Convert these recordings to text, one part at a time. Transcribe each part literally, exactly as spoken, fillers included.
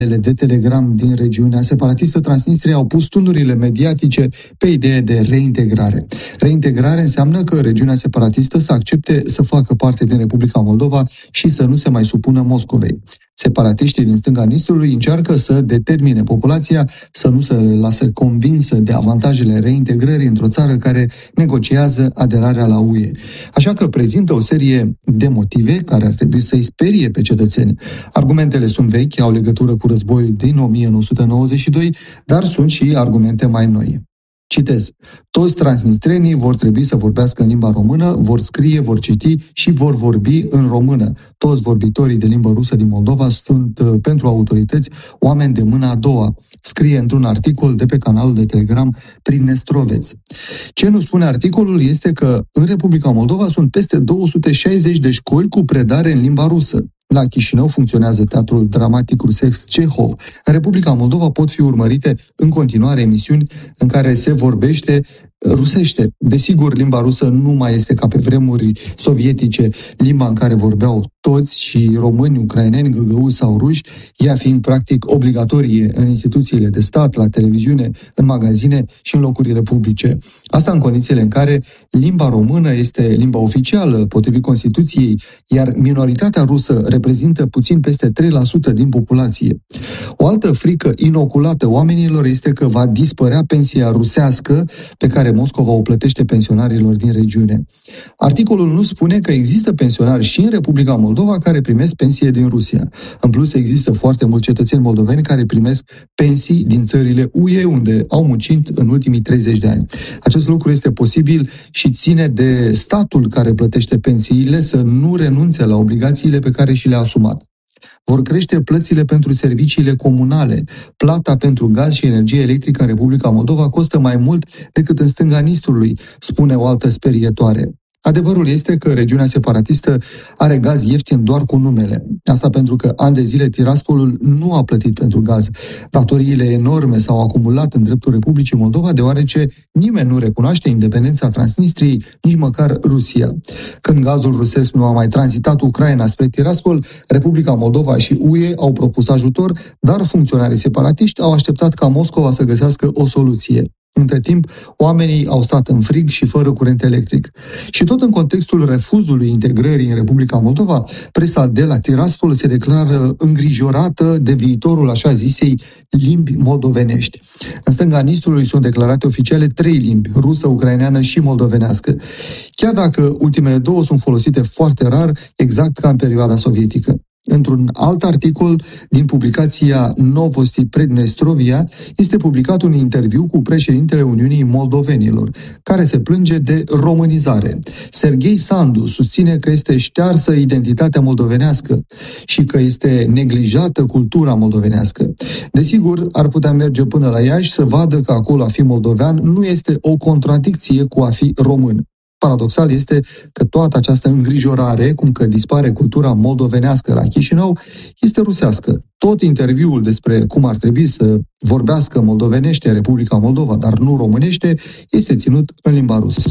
de Telegram din regiunea separatistă Transnistria au pus tundurile mediatice pe idee de reintegrare. Reintegrare înseamnă că regiunea separatistă să accepte să facă parte din Republica Moldova și să nu se mai supună Moscovei. Separatiștii din stânga Nistrului încearcă să determine populația să nu se lasă convinsă de avantajele reintegrării într-o țară care negociază aderarea la U E. Așa că prezintă o serie de motive care ar trebui să-i sperie pe cetățeni. Argumentele sunt vechi, au legătură cu războiul din o mie nouă sute nouăzeci și doi, dar sunt și argumente mai noi. Citez. Toți transnistrenii vor trebui să vorbească în limba română, vor scrie, vor citi și vor vorbi în română. Toți vorbitorii de limbă rusă din Moldova sunt, pentru autorități, oameni de mâna a doua. Scrie într-un articol de pe canalul de Telegram Prin Nestroveț. Ce nu spune articolul este că în Republica Moldova sunt peste două sute șaizeci de școli cu predare în limba rusă. La Chișinău funcționează Teatrul Dramatic Rusesc Cehov. În Republica Moldova pot fi urmărite în continuare emisiuni în care se vorbește rusește. Desigur, limba rusă nu mai este ca pe vremuri sovietice, limba în care vorbeau toți și români, ucraineni, găgăuzi sau ruși, ea fiind practic obligatorie în instituțiile de stat, la televiziune, în magazine și în locurile publice. Asta în condițiile în care limba română este limba oficială, potrivit Constituției, iar minoritatea rusă reprezintă puțin peste trei la sută din populație. O altă frică inoculată oamenilor este că va dispărea pensia rusească pe care Moscova o plătește pensionarilor din regiune. Articolul nu spune că există pensionari și în Republica Moldova care primesc pensie din Rusia. În plus, există foarte mulți cetățeni moldoveni care primesc pensii din țările U E, unde au muncit în ultimii treizeci de ani. Acest lucru este posibil și ține de statul care plătește pensiile să nu renunțe la obligațiile pe care și le-a asumat. Vor crește plățile pentru serviciile comunale. Plata pentru gaz și energie electrică în Republica Moldova costă mai mult decât în stânga Nistrului, spune o altă sperietoare. Adevărul este că regiunea separatistă are gaz ieftin doar cu numele. Asta pentru că ani de zile Tiraspolul nu a plătit pentru gaz. Datoriile enorme s-au acumulat în dreptul Republicii Moldova, deoarece nimeni nu recunoaște independența Transnistriei, nici măcar Rusia. Când gazul rusesc nu a mai tranzitat Ucraina spre Tiraspol, Republica Moldova și U E au propus ajutor, dar funcționarii separatiști au așteptat ca Moscova să găsească o soluție. Între timp, oamenii au stat în frig și fără curent electric. Și tot în contextul refuzului integrării în Republica Moldova, presa de la Tiraspol se declară îngrijorată de viitorul așa zisei limbi moldovenești. În stânga Nistrului sunt declarate oficiale trei limbi, rusă, ucraineană și moldovenească. Chiar dacă ultimele două sunt folosite foarte rar, exact ca în perioada sovietică. Într-un alt articol din publicația Novosti Prednestrovia este publicat un interviu cu președintele Uniunii Moldovenilor, care se plânge de românizare. Serghei Sandu susține că este ștearsă identitatea moldovenească și că este neglijată cultura moldovenească. Desigur, ar putea merge până la Iași să vadă că acolo a fi moldovean nu este o contradicție cu a fi român. Paradoxal este că toată această îngrijorare, cum că dispare cultura moldovenească la Chișinău, este rusească. Tot interviul despre cum ar trebui să vorbească moldovenește Republica Moldova, dar nu românește, este ținut în limba rusă.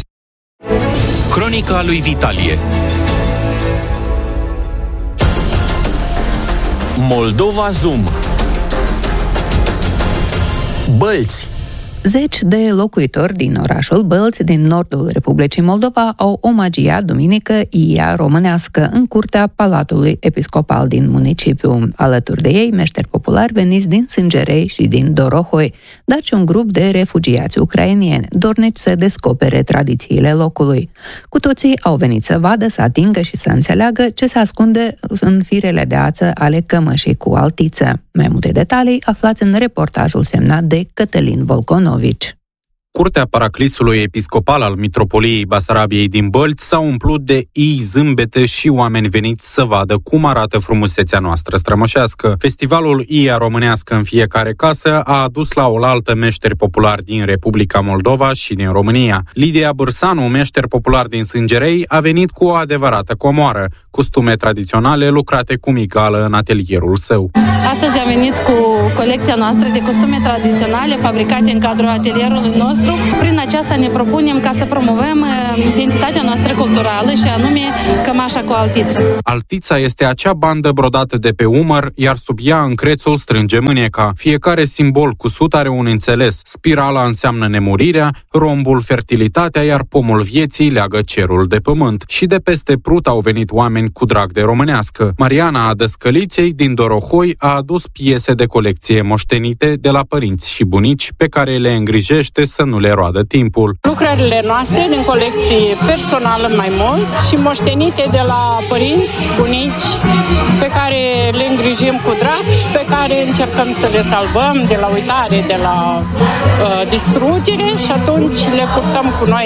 Cronica lui Vitalie. Moldova Zoom. Bălți. Zeci de locuitori din orașul Bălți, din nordul Republicii Moldova, au omagiat duminică Ia românească în curtea Palatului Episcopal din municipiu. Alături de ei, meșteri populari veniți din Sângerei și din Dorohoi, dar și un grup de refugiați ucrainieni, dornici să descopere tradițiile locului. Cu toții au venit să vadă, să atingă și să înțeleagă ce se ascunde în firele de ață ale cămășii cu altiță. Mai multe detalii aflați în reportajul semnat de Cătălin Volconovici. Curtea Paraclisului Episcopal al Mitropoliei Basarabiei din Bălți s-a umplut de ii, zâmbete și oameni veniți să vadă cum arată frumusețea noastră strămoșească. Festivalul Ia românească în fiecare casă a adus la oaltă meșteri populari din Republica Moldova și din România. Lidia Bârsanu, meșter popular din Sângerei, a venit cu o adevărată comoară, costume tradiționale lucrate cu migală în atelierul său. Astăzi am venit cu colecția noastră de costume tradiționale fabricate în cadrul atelierului nostru nostru. Prin aceasta ne propunem ca să promovăm identitatea noastră culturală și anume cămașa cu altiță. Altița este acea bandă brodată de pe umăr, iar sub ea încrețul strânge mâneca. Fiecare simbol cusut are un înțeles. Spirala înseamnă nemurirea, rombul fertilitatea, iar pomul vieții leagă cerul de pământ. Și de peste Prut au venit oameni cu drag de românească. Mariana Adăscăliței din Dorohoi a adus piese de colecție moștenite de la părinți și bunici pe care le îngrijește să nu le roadă timpul. Lucrările noastre din colecție personală mai mult și moștenite de la părinți, bunici, pe care le îngrijim cu drag și pe care încercăm să le salvăm de la uitare, de la uh, distrugere și atunci le purtăm cu noi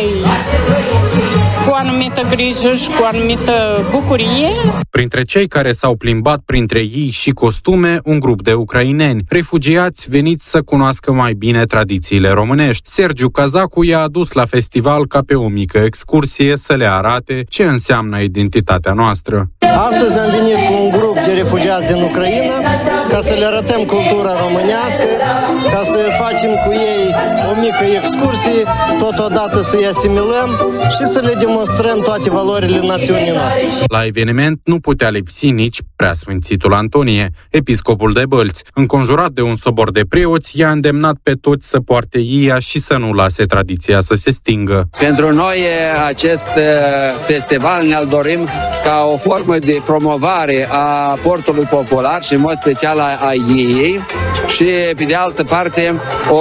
cu o anumită grijă și cu o anumită bucurie. Printre cei care s-au plimbat printre ei și costume, un grup de ucraineni, refugiați veniți să cunoască mai bine tradițiile românești. Sergiu Cazacu i-a adus la festival ca pe o mică excursie să le arate ce înseamnă identitatea noastră. Astăzi am venit cu un grup de refugiați din Ucraina ca să le arătăm cultura românească, ca să facem cu ei o mică excursie, totodată să-i asimilăm și să le demonstrăm toate valorile națiunii noastre. La eveniment nu putea lipsi nici preasfințitul Antonie, episcopul de Bălți. Înconjurat de un sobor de preoți, i-a îndemnat pe toți să poarte ia și să nu lase tradiția să se stingă. Pentru noi acest festival ne-l dorim ca o formă de promovare a portului popular și în mod special a ei și pe de altă parte o,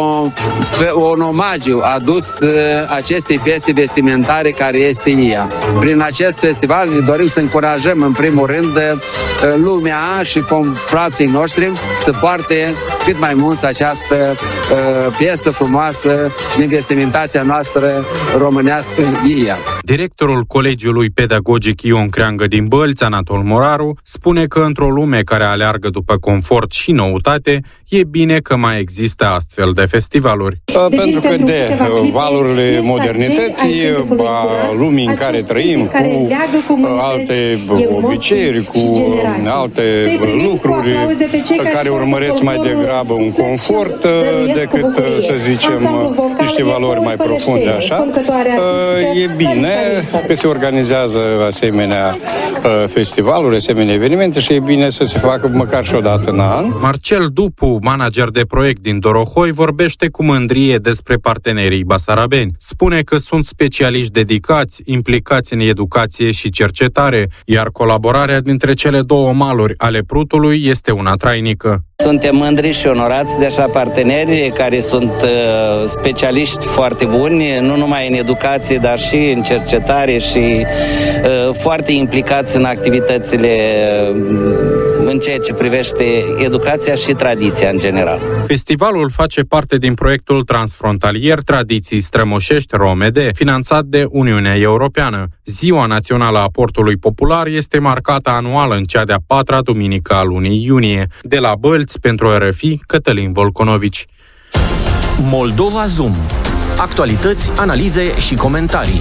un omagiu adus acestei piese vestimentare care este ea. Prin acest festival ne dorim să încurajăm în primul rând lumea și frații noștri să poarte cât mai mulți această uh, piesă frumoasă din vestimentația noastră românească ea. Directorul Colegiului Pedagogic Ion Creangă din Bălți, Anatol Moraru, spune că într-o lume care aleargă după confort și noutate, e bine că mai există astfel de festivaluri. Pentru că de valurile modernității, a lumii în care trăim, cu alte obiceiuri, cu alte lucruri care urmăresc mai degrabă un confort decât, să zicem, niște valori mai profunde așa. E bine că se organizează asemenea festivaluri, asemenea evenimente și e bine să se facă măcar și o dată în an. Marcel Dupu, manager de proiect din Dorohoi, vorbește cu mândrie despre partenerii basarabeni. Spune că sunt specialiști dedicați, implicați în educație și cercetare, iar colaborarea dintre cele două maluri ale Prutului este una trainică. Suntem mândri și onorați de așa parteneri care sunt uh, specialiști foarte buni, nu numai în educație, dar și în cercetare și uh, foarte implicați în activitățile uh, în ceea ce privește educația și tradiția în general. Festivalul face parte din proiectul transfrontalier Tradiții Strămoșești Romede, finanțat de Uniunea Europeană. Ziua Națională a Portului Popular este marcată anual în cea de-a patra duminică a lunii iunie. De la Bălți, pentru R F I, Cătălin Volconovici. Moldova Zoom. Actualități, analize și comentarii.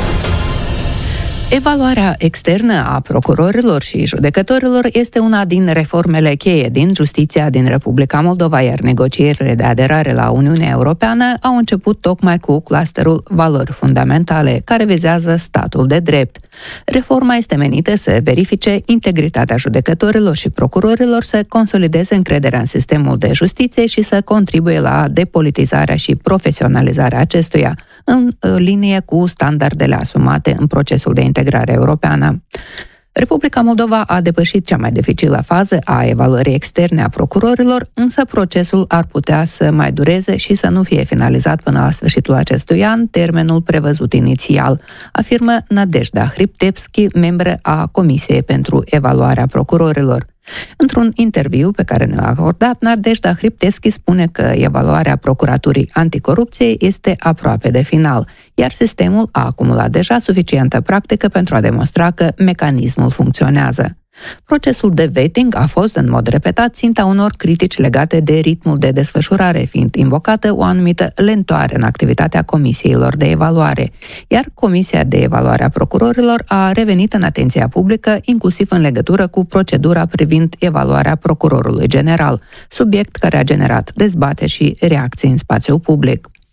Evaluarea externă a procurorilor și judecătorilor este una din reformele cheie din justiția din Republica Moldova, iar negocierile de aderare la Uniunea Europeană au început tocmai cu clusterul valori fundamentale, care vizează statul de drept. Reforma este menită să verifice integritatea judecătorilor și procurorilor, să consolideze încrederea în sistemul de justiție și să contribuie la depolitizarea și profesionalizarea acestuia, în linie cu standardele asumate în procesul de integrare europeană. Republica Moldova a depășit cea mai dificilă fază a evaluării externe a procurorilor, însă procesul ar putea să mai dureze și să nu fie finalizat până la sfârșitul acestui an, termenul prevăzut inițial, afirmă Nadejda Hriptevski, membră a Comisiei pentru Evaluarea Procurorilor. Într-un interviu pe care ne l-a acordat, Nadejda Hriptevski spune că evaluarea Procuraturii Anticorupției este aproape de final, iar sistemul a acumulat deja suficientă practică pentru a demonstra că mecanismul funcționează. Procesul de vetting a fost în mod repetat ținta unor critici legate de ritmul de desfășurare, fiind invocată o anumită lentoare în activitatea comisiilor de evaluare, iar Comisia de Evaluare a Procurorilor a revenit în atenția publică, inclusiv în legătură cu procedura privind evaluarea procurorului general, subiect care a generat dezbateri și reacții în spațiul public.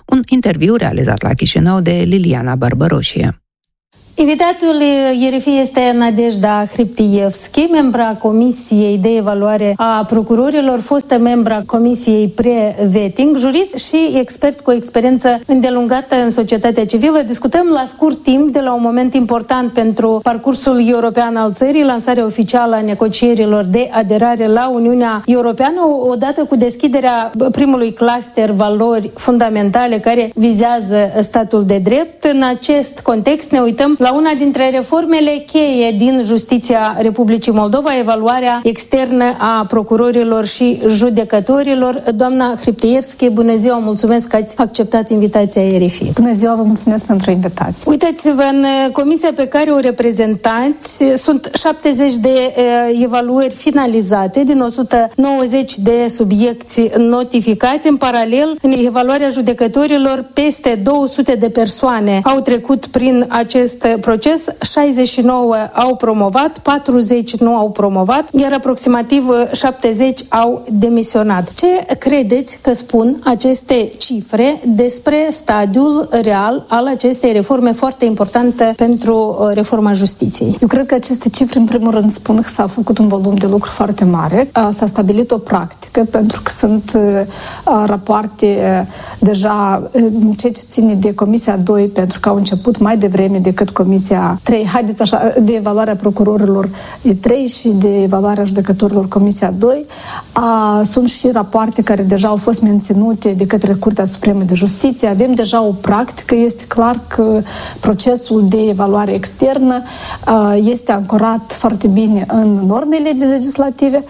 Un interviu realizat la Chișinău de Liliana Barbăroșie. Invitatul E R F este Nadejda Hriptievski, membra Comisiei de Evaluare a Procurorilor, fostă membra Comisiei Pre-Vetting, jurist și expert cu experiență îndelungată în societatea civilă. Discutăm la scurt timp de la un moment important pentru parcursul european al țării, lansarea oficială a negocierilor de aderare la Uniunea Europeană, odată cu deschiderea primului cluster valori fundamentale care vizează statul de drept. În acest context ne uităm la una dintre reformele cheie din justiția Republicii Moldova, evaluarea externă a procurorilor și judecătorilor. Doamna Hriptievski, bună ziua, mulțumesc că ați acceptat invitația E R F. Bună ziua, vă mulțumesc pentru invitație. Uitați-vă, în comisia pe care o reprezentați sunt șaptezeci de uh, evaluări finalizate din o sută nouăzeci de subiecti notificați. În paralel, în evaluarea judecătorilor, peste două sute de persoane au trecut prin acest proces, șaizeci și nouă au promovat, patruzeci nu au promovat, iar aproximativ șaptezeci au demisionat. Ce credeți că spun aceste cifre despre stadiul real al acestei reforme foarte importante pentru reforma justiției? Eu cred că aceste cifre, în primul rând, spun că s-a făcut un volum de lucru foarte mare. S-a stabilit o practică, pentru că sunt rapoarte deja ce ține de Comisia doi, pentru că au început mai devreme decât Comisia trei, haideți așa, de evaluarea procurorilor trei și de evaluarea judecătorilor Comisia doi. A, sunt și rapoarte care deja au fost menținute de către Curtea Supremă de Justiție. Avem deja o practică, este clar că procesul de evaluare externă a, este ancorat foarte bine în normele legislative.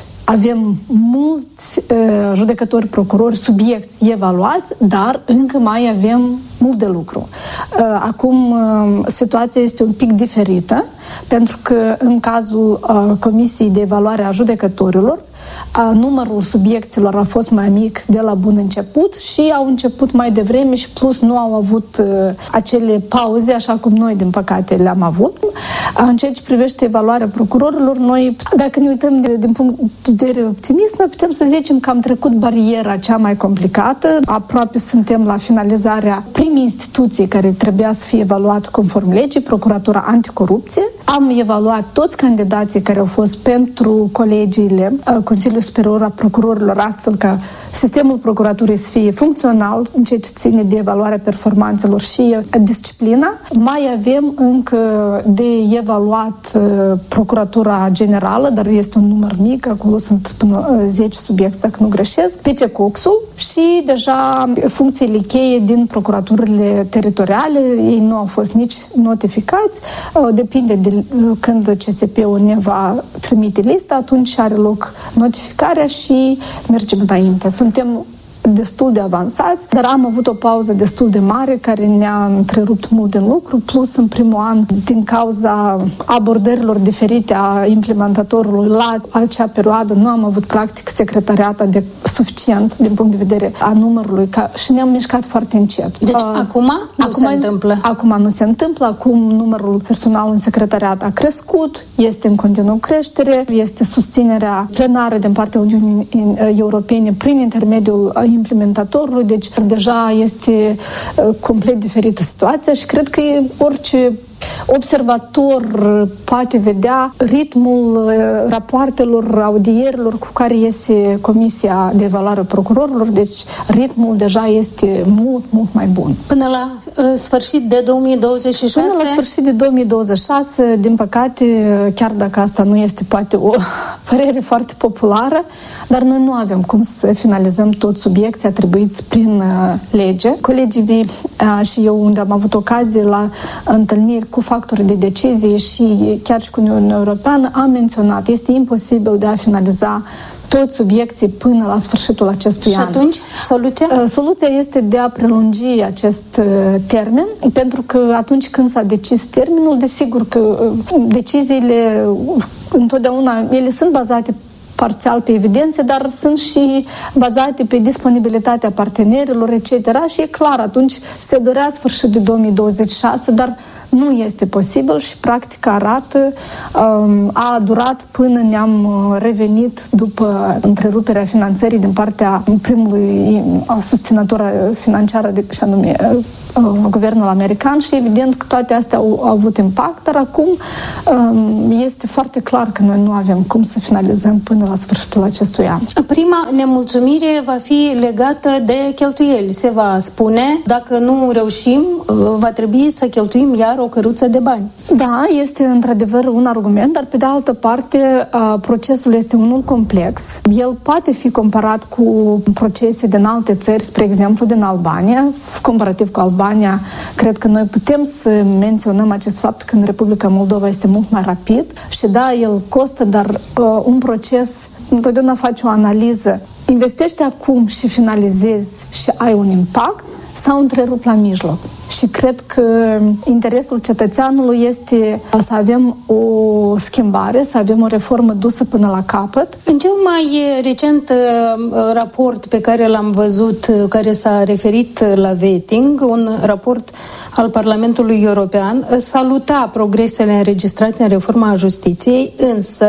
Avem mulți uh, judecători, procurori, subiecti evaluați, dar încă mai avem mult de lucru. Uh, acum, uh, situația este un pic diferită, pentru că în cazul uh, Comisiei de Evaluare a Judecătorilor, a, numărul subiecților a fost mai mic de la bun început și au început mai devreme și plus nu au avut uh, acele pauze așa cum noi, din păcate, le-am avut. A, în ceea ce privește evaluarea procurorilor, noi, dacă ne uităm de, din punct de vedere optimist, noi putem să zicem că am trecut bariera cea mai complicată. Aproape suntem la finalizarea primii instituții care trebuia să fie evaluat conform legii, Procuratura Anticorupție. Am evaluat toți candidații care au fost pentru colegiile Consiliul Superior al Procurorilor, astfel ca sistemul procuraturii să fie funcțional în ceea ce ține de evaluarea performanțelor și disciplina. Mai avem încă de evaluat Procuratura Generală, dar este un număr mic, acolo sunt până zece subiecte, dacă nu greșesc, P C Coxul și deja funcțiile cheie din procuraturile teritoriale, ei nu au fost nici notificați, depinde de când C S P-ul ne va trimite lista, atunci are loc notificarea și mergem înainte. Suntem destul de avansați, dar am avut o pauză destul de mare care ne-a întrerupt mult din lucru, plus în primul an, din cauza abordărilor diferite a implementatorului la acea perioadă, nu am avut practic secretariata de suficient din punct de vedere a numărului ca, și ne-am mișcat foarte încet. Deci uh, acum nu acum, se întâmplă? Acum nu se întâmplă, acum numărul personal în secretariat a crescut, este în continuă creștere, este susținerea plenară din partea Uniunii Europene prin intermediul implementatorului, deci deja este uh, complet diferită situația și cred că orice observator poate vedea ritmul uh, rapoartelor, audierilor cu care iese Comisia de Evaluare a Procurorilor, deci ritmul deja este mult, mult mai bun. Până la uh, sfârșit de două mii douăzeci și șase? Până la sfârșit de două mii douăzeci și șase, din păcate, chiar dacă asta nu este poate o părere foarte populară, dar noi nu avem cum să finalizăm toți subiecții atribuiți prin uh, lege. Colegii mei uh, și eu, unde am avut ocazie la întâlniri cu factori de decizie și chiar și cu Uniunea Europeană, am menționat, este imposibil de a finaliza toți subiecții până la sfârșitul acestui și an. Și atunci, soluția? Soluția este de a prelungi acest termen, pentru că atunci când s-a decis termenul, desigur că deciziile întotdeauna, ele sunt bazate parțial pe evidențe, dar sunt și bazate pe disponibilitatea partenerilor, et cetera. Și e clar, atunci se dorea sfârșit de două mii douăzeci și șase, dar nu este posibil și practica arată, a durat până ne-am revenit după întreruperea finanțării din partea primului susținător financiar, și anume guvernul american, și evident că toate astea au, au avut impact, dar acum este foarte clar că noi nu avem cum să finalizăm până la sfârșitul acestui an. Prima nemulțumire va fi legată de cheltuieli. Se va spune, dacă nu reușim, va trebui să cheltuim iar o căruță de bani. Da, este într-adevăr un argument, dar pe de altă parte procesul este unul complex. El poate fi comparat cu procese din alte țări, spre exemplu din Albania. Comparativ cu Albania, cred că noi putem să menționăm acest fapt că în Republica Moldova este mult mai rapid și da, el costă, dar uh, un proces, întotdeauna faci o analiză. Investești acum și finalizezi și ai un impact sau întrerup la mijloc? Și cred că interesul cetățeanului este să avem o schimbare, să avem o reformă dusă până la capăt. În cel mai recent raport pe care l-am văzut, care s-a referit la vetting, un raport al Parlamentului European, saluta progresele înregistrate în reforma justiției, însă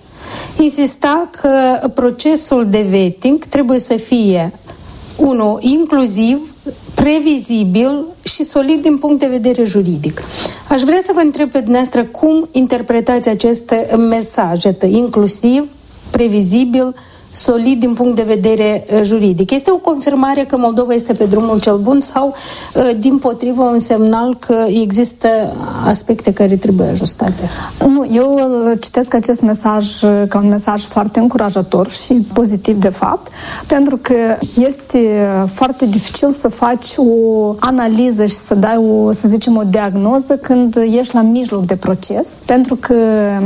insista că procesul de vetting trebuie să fie unul inclusiv, previzibil și solid din punct de vedere juridic. Aș vrea să vă întreb pe dumneavoastră cum interpretați acest mesaj, inclusiv, previzibil, solid din punct de vedere juridic. Este o confirmare că Moldova este pe drumul cel bun sau, dimpotrivă, un semnal că există aspecte care trebuie ajustate? Nu, eu citesc acest mesaj ca un mesaj foarte încurajator și pozitiv, de fapt, pentru că este foarte dificil să faci o analiză și să dai o, să zicem, o diagnoză când ești la mijloc de proces, pentru că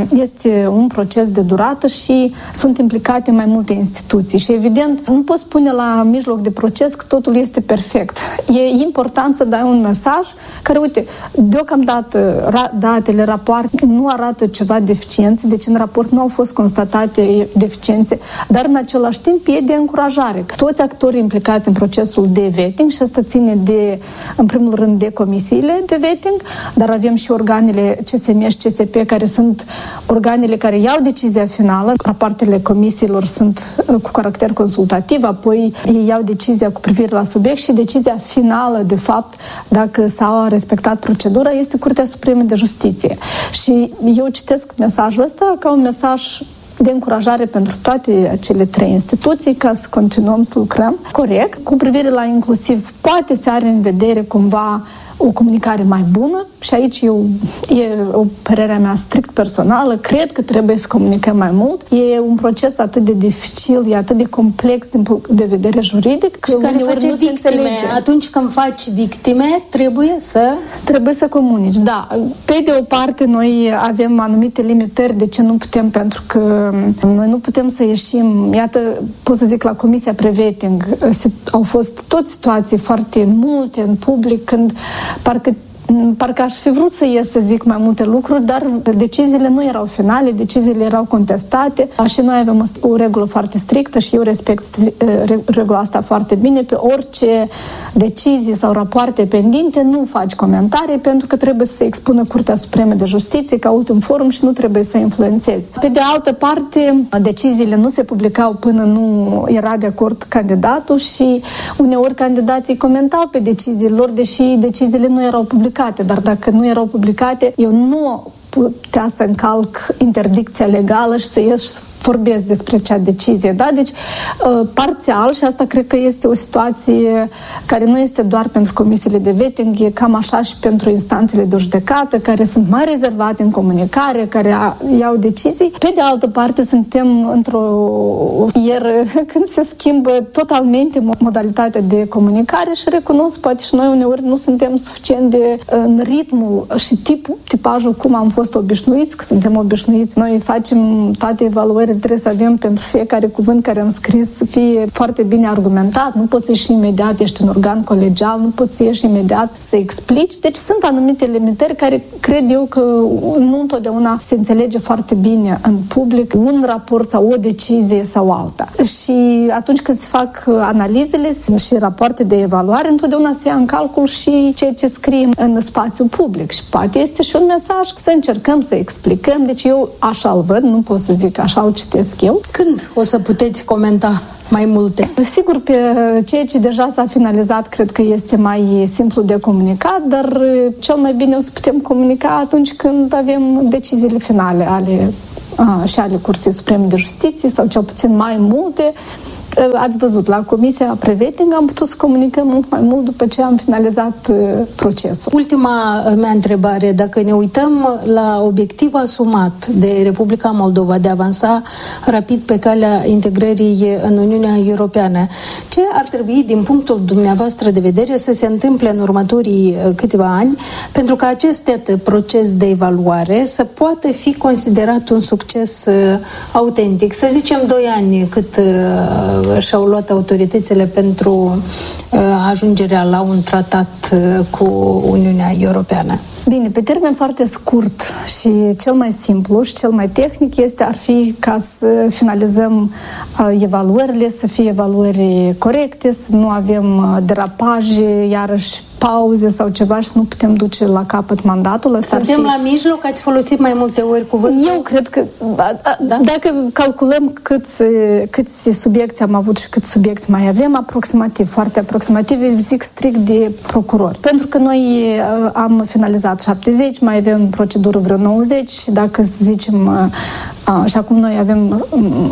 este un proces de durată și sunt implicate mai multe instituții și, evident, nu poți spune la mijloc de proces că totul este perfect. E important să dai un mesaj care, uite, deocamdată ra- datele, rapoarte nu arată ceva deficiențe, deci în raport nu au fost constatate deficiențe, dar în același timp e de încurajare. Toți actorii implicați în procesul de vetting, și asta ține de, în primul rând, de comisiile de vetting, dar avem și organele C S M și C S P, care sunt organele care iau decizia finală. Rapoartele comisiilor sunt cu caracter consultativ, apoi ei iau decizia cu privire la subiect și decizia finală, de fapt, dacă s-a respectat procedura, este Curtea Supremă de Justiție. Și eu citesc mesajul ăsta ca un mesaj de încurajare pentru toate acele trei instituții ca să continuăm să lucrăm corect. Cu privire la inclusiv, poate se are în vedere cumva o comunicare mai bună și aici eu, e o părerea mea strict personală, cred că trebuie să comunicăm mai mult. E un proces atât de dificil, e atât de complex din punct de vedere juridic, că și care face nu victime. Se înțelege. Atunci când faci victime, trebuie să... Trebuie să comunici, da. Pe de o parte, noi avem anumite limitări de ce nu putem, pentru că noi nu putem să ieșim, iată, pot să zic, la Comisia Pre-Vetting au fost tot situații foarte multe în public, când parcă Parcă aș fi vrut să ies să zic mai multe lucruri, dar deciziile nu erau finale, deciziile erau contestate și noi avem o, o regulă foarte strictă și eu respect regula asta foarte bine. Pe orice decizie sau rapoarte pendinte nu faci comentarii, pentru că trebuie să se expună Curtea Supremă de Justiție ca ultim forum și nu trebuie să influențezi. Pe de altă parte, deciziile nu se publicau până nu era de acord candidatul și uneori candidații comentau pe deciziile lor, deși deciziile nu erau publicate. Dar dacă nu erau publicate, eu nu putea să încalc interdicția legală și să ies și să vorbesc despre acea decizie. Da? Deci, parțial, și asta cred că este o situație care nu este doar pentru comisiile de vetting, e cam așa și pentru instanțele de judecată, care sunt mai rezervate în comunicare, care iau decizii. Pe de altă parte, suntem într-o ieră când se schimbă totalmente modalitatea de comunicare și recunosc, poate și noi uneori nu suntem suficient de în ritmul și tipul, tipajul cum am fost obișnuiți, că suntem obișnuiți. Noi facem toate evaluările trebuie să avem pentru fiecare cuvânt care am scris să fie foarte bine argumentat, nu poți ieși imediat, ești un organ colegial, nu poți ieși imediat să explici. Deci sunt anumite limitări care cred eu că nu întotdeauna se înțelege foarte bine în public un raport sau o decizie sau alta. Și atunci când se fac analizele și rapoarte de evaluare, întotdeauna se ia în calcul și ceea ce scriem în spațiu public. Și poate este și un mesaj să încercăm să explicăm. Deci eu așa-l văd, nu pot să zic așa-l citesc eu. Când o să puteți comenta mai multe? Sigur, pe ceea ce deja s-a finalizat, cred că este mai simplu de comunicat, dar cel mai bine o să putem comunica atunci când avem deciziile finale ale a, și ale Curții Supreme de Justiție, sau cel puțin mai multe. Ați văzut, la Comisia Pre-Vetting am putut să comunicăm mult mai mult după ce am finalizat uh, procesul. Ultima mea întrebare, dacă ne uităm la obiectivul asumat de Republica Moldova de a avansa rapid pe calea integrării în Uniunea Europeană, ce ar trebui, din punctul dumneavoastră de vedere, să se întâmple în următorii câțiva ani pentru ca acest proces de evaluare să poată fi considerat un succes uh, autentic? Să zicem doi ani cât uh, și-au luat autoritățile pentru uh, ajungerea la un tratat uh, cu Uniunea Europeană. Bine, pe termen foarte scurt și cel mai simplu și cel mai tehnic este ar fi ca să finalizăm uh, evaluările, să fie evaluări corecte, să nu avem uh, derapaje, iarăși pauze sau ceva și nu putem duce la capăt mandatul. Suntem fi... la mijloc? Ați folosit mai multe ori cuvântul? Eu cred că da? Dacă calculăm câți, câți subiecti am avut și câți subiecti mai avem, aproximativ, foarte aproximativ, zic strict de procurori. Pentru că noi am finalizat șaptezeci, mai avem procedură vreo nouăzeci și dacă zicem și acum noi avem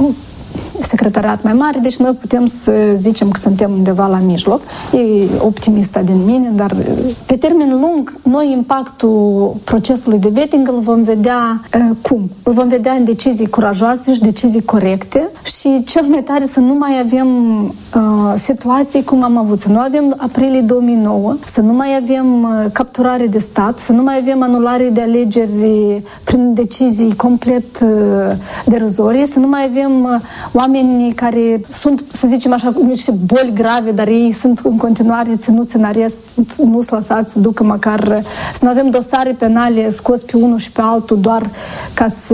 secretariat mai mare, deci noi putem să zicem că suntem undeva la mijloc. E optimistă din mine, dar pe termen lung, noi impactul procesului de vetting îl vom vedea uh, cum? Îl vom vedea în decizii curajoase și decizii corecte și cel mai tare să nu mai avem uh, situații cum am avut, să nu avem aprilie două mii nouă, să nu mai avem uh, capturare de stat, să nu mai avem anulare de alegeri prin decizii complet uh, deruzorie, să nu mai avem uh, oameni care sunt, să zicem așa, cu niște boli grave, dar ei sunt în continuare ținuți în arest, nu s lăsați să ducă măcar, să nu avem dosare penale scos pe unul și pe altul doar ca să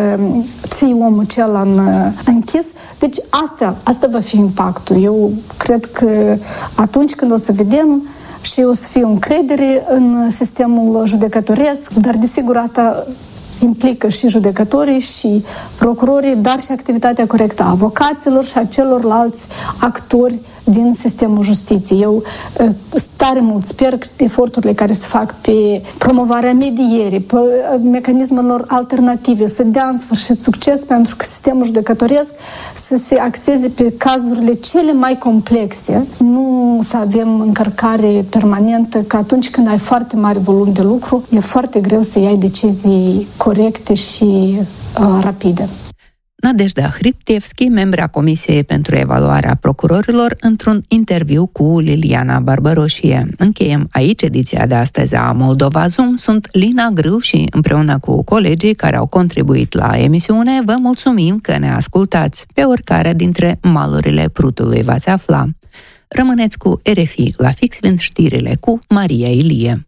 ții omul cel în, închis. Deci asta, asta va fi impactul. Eu cred că atunci când o să vedem și o să fie o încredere în sistemul judecătoresc, dar desigur asta implică și judecătorii și procurorii, dar și activitatea corectă a avocaților și a celorlalți actori din sistemul justiției. Eu tare mult sper că eforturile care se fac pe promovarea medierii, pe mecanismelor alternative, să dea în sfârșit succes, pentru că sistemul judecătoresc să se axeze pe cazurile cele mai complexe, nu să avem încărcare permanentă, că atunci când ai foarte mare volum de lucru, e foarte greu să iei decizii corecte și uh, rapide. Nadejda Hriptievski, membra Comisiei pentru Evaluarea Procurorilor, într-un interviu cu Liliana Barbaroșie. Încheiem aici ediția de astăzi a Moldova Zoom. Sunt Lina Grâu și împreună cu colegii care au contribuit la emisiune, vă mulțumim că ne ascultați. Pe oricare dintre malurile Prutului v-ați afla. Rămâneți cu R F I, la fix vin știrile cu Maria Ilie.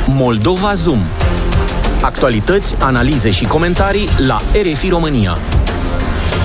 Moldova Zoom. Actualități, analize și comentarii la R F I România.